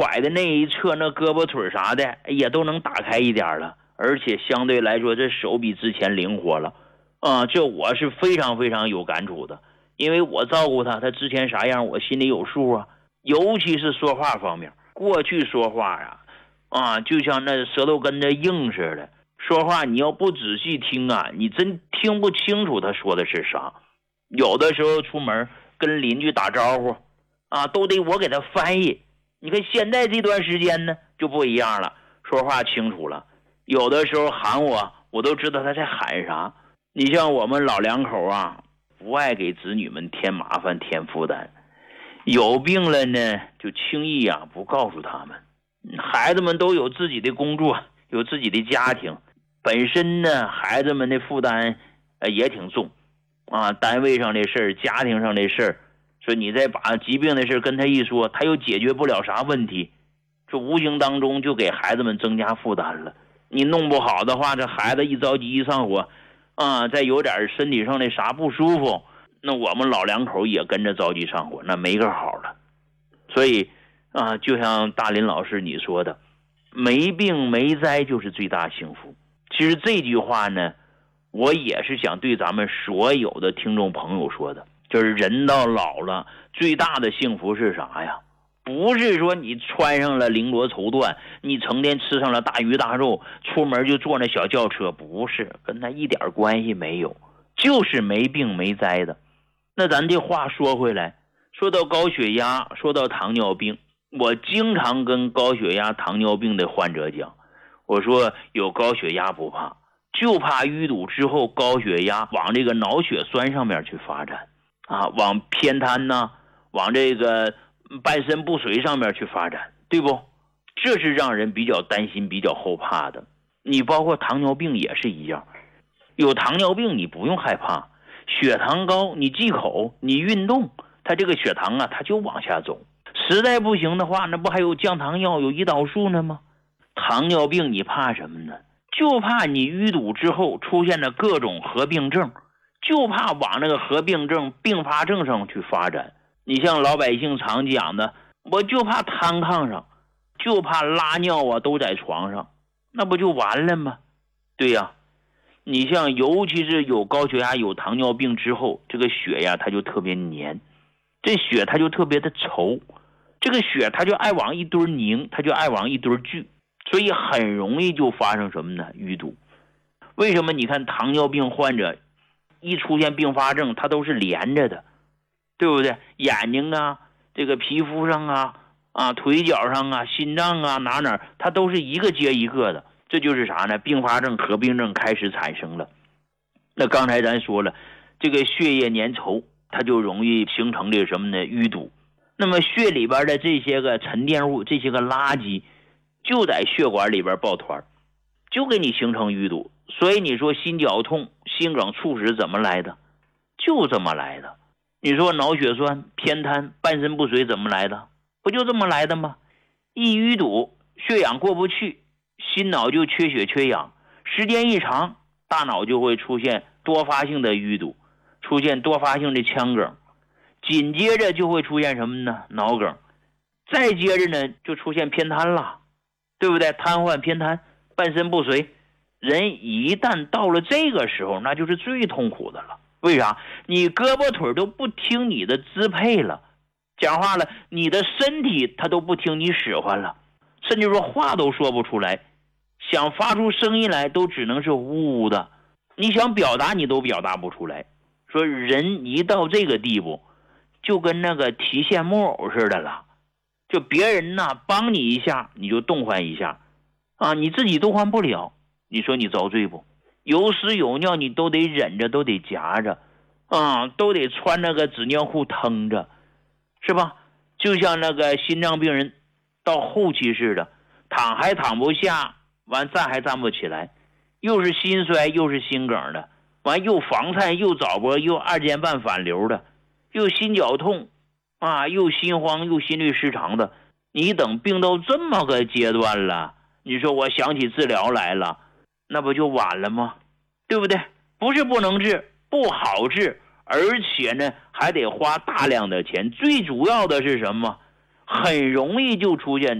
拐的那一侧那胳膊腿啥的也都能打开一点了，而且相对来说这手比之前灵活了这我是非常非常有感触的，因为我照顾他之前啥样我心里有数啊。尤其是说话方面，过去说话就像那舌头跟着硬似的，说话你要不仔细听你真听不清楚他说的是啥。有的时候出门跟邻居打招呼都得我给他翻译。你看现在这段时间呢就不一样了，说话清楚了，有的时候喊我都知道他在喊啥。你像我们老两口不爱给子女们添麻烦添负担，有病了呢就轻易不告诉他们。孩子们都有自己的工作，有自己的家庭，本身呢孩子们的负担也挺重单位上的事儿，家庭上的事儿，说你再把疾病的事跟他一说，他又解决不了啥问题，这无形当中就给孩子们增加负担了。你弄不好的话，这孩子一着急一上火再有点身体上的啥不舒服，那我们老两口也跟着着急上火，那没个好了。所以就像大林老师你说的，没病没灾就是最大幸福。其实这句话呢，我也是想对咱们所有的听众朋友说的，就是人到老了最大的幸福是啥呀？不是说你穿上了绫罗绸缎，你成天吃上了大鱼大肉，出门就坐那小轿车，不是，跟他一点关系没有，就是没病没灾的。那咱这话说回来，说到高血压，说到糖尿病，我经常跟高血压糖尿病的患者讲，我说有高血压不怕，就怕淤堵之后高血压往这个脑血栓上面去发展往偏瘫往这个半身不遂上面去发展，对不？这是让人比较担心比较后怕的。你包括糖尿病也是一样，有糖尿病你不用害怕，血糖高你忌口你运动，它这个血糖它就往下走，实在不行的话那不还有降糖药有胰岛素呢吗？糖尿病你怕什么呢？就怕你淤堵之后出现了各种合并症，就怕往那个合并症并发症上去发展。你像老百姓常讲的，我就怕瘫炕上，就怕拉尿都在床上，那不就完了吗？对呀，你像尤其是有高血压有糖尿病之后，这个血它就特别黏，这血它就特别的稠，这个血它就爱往一堆凝，它就爱往一堆聚，所以很容易就发生什么呢？淤堵。为什么你看糖尿病患者一出现并发症它都是连着的，对不对？眼睛这个皮肤上腿脚上心脏哪它都是一个接一个的，这就是啥呢？并发症合并症开始产生了。那刚才咱说了，这个血液粘稠它就容易形成这什么呢？淤堵。那么血里边的这些个沉淀物，这些个垃圾就在血管里边抱团，就给你形成淤堵。所以你说心绞痛心梗猝死怎么来的？就这么来的。你说脑血栓偏瘫半身不遂怎么来的？不就这么来的吗？一淤堵血氧过不去，心脑就缺血缺氧，时间一长大脑就会出现多发性的淤堵，出现多发性的腔梗，紧接着就会出现什么呢？脑梗，再接着呢就出现偏瘫了，对不对？瘫痪偏瘫半身不遂，人一旦到了这个时候那就是最痛苦的了。为啥？你胳膊腿都不听你的支配了，讲话了你的身体它都不听你使唤了，甚至说话都说不出来，想发出声音来都只能是呜呜的，你想表达你都表达不出来。说人一到这个地步就跟那个提线木偶似的了，就别人帮你一下你就动换一下你自己动换不了，你说你遭罪不？有屎有尿你都得忍着，都得夹着都得穿那个纸尿裤腾着，是吧？就像那个心脏病人到后期似的，躺还躺不下，完站还站不起来，又是心衰又是心梗的，完又房颤又早搏又二尖瓣反流的，又心绞痛又心慌又心律失常的。你等病到这么个阶段了，你说我想起治疗来了，那不就晚了吗？对不对？不是不能治，不好治，而且呢还得花大量的钱，最主要的是什么？很容易就出现